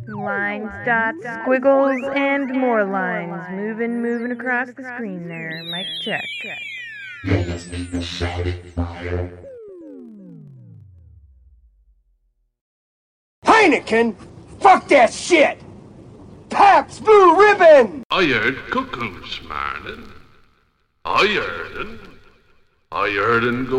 Lines, dots, squiggles, and more lines. Moving across the screen there. Mic check. You're listening to Shouting Fire. Heineken? Fuck that shit! Pabst Blue Ribbon! I heard cuckoos, Marlin. I heard 'en go